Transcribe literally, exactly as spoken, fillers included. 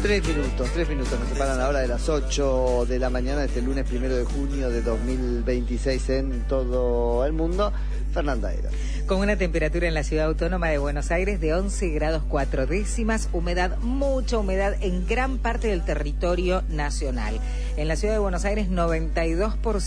Tres minutos, tres minutos nos separan ahora de las ocho de la mañana de este lunes primero de junio de dos mil veintiséis en todo el mundo. Fernanda Eras. Con una temperatura en la ciudad autónoma de Buenos Aires de once grados cuatro décimas, humedad, mucha humedad en gran parte del territorio nacional. En la ciudad de Buenos Aires, noventa y dos por ciento.